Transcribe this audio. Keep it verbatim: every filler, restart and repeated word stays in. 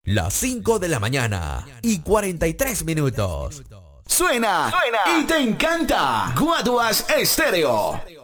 Las cinco de la mañana y cuarenta y tres minutos. Suena, Suena y te encanta. Guaduas Estéreo.